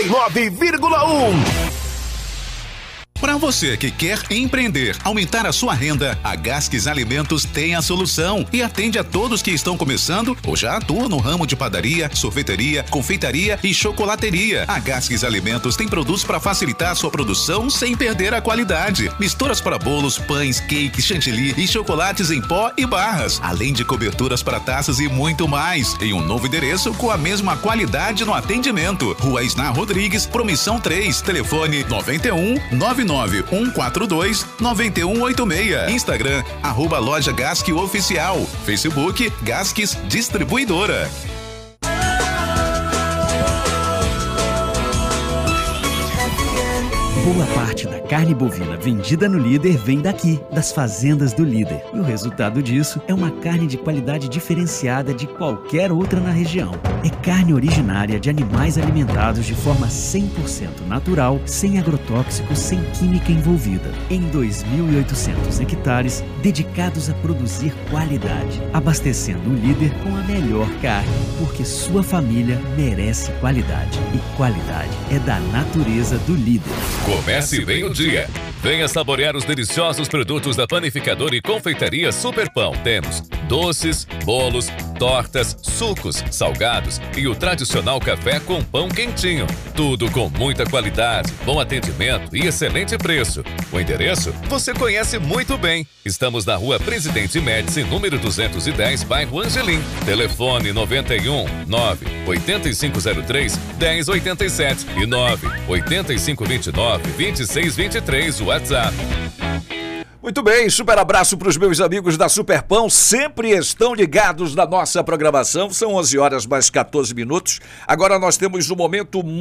99,1. Para você que quer empreender, aumentar a sua renda, a Gasques Alimentos tem a solução e atende a todos que estão começando ou já atuam no ramo de padaria, sorveteria, confeitaria e chocolateria. A Gasques Alimentos tem produtos para facilitar a sua produção sem perder a qualidade. Misturas para bolos, pães, cakes, chantilly e chocolates em pó e barras, além de coberturas para taças e muito mais. Em um novo endereço com a mesma qualidade no atendimento. Rua Isná Rodrigues, Promissão 3, telefone 91 99 142 9186. Instagram, @loja Gasque Oficial. Facebook, Gasques Distribuidora. Boa parte da carne bovina vendida no Líder vem daqui, das fazendas do Líder. E o resultado disso é uma carne de qualidade diferenciada de qualquer outra na região. É carne originária de animais alimentados de forma 100% natural, sem agrotóxicos, sem química envolvida. Em 2.800 hectares dedicados a produzir qualidade, abastecendo o Líder com a melhor carne, porque sua família merece qualidade. E qualidade é da natureza do Líder. Comece bem o dia. Venha saborear os deliciosos produtos da panificadora e confeitaria Super Pão. Temos doces, bolos, tortas, sucos, salgados e o tradicional café com pão quentinho. Tudo com muita qualidade, bom atendimento e excelente preço. O endereço você conhece muito bem. Estamos na Rua Presidente Médici, número 210, bairro Angelim. Telefone 91 9 8503 1087 e 9 8529 2623, WhatsApp. Muito bem, super abraço para os meus amigos da Super Pão, sempre estão ligados na nossa programação. São 11 horas mais 14 minutos. Agora nós temos um momento